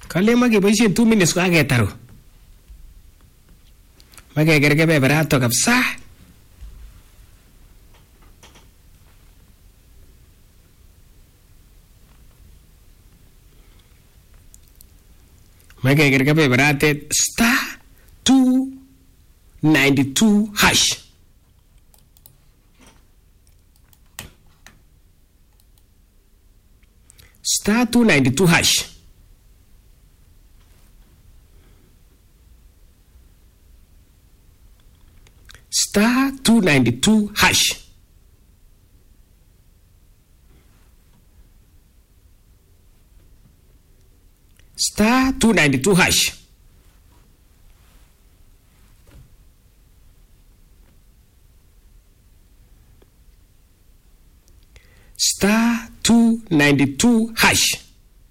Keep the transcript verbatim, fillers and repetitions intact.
Kale makeboisien two minutes ko aketaro. Makeker kebeberato kabisa. Makeker kebeberatet star two ninety-two hash. Star two ninety-two hash. Star two ninety-two hash. Star two ninety-two hash. Star two ninety-two hash.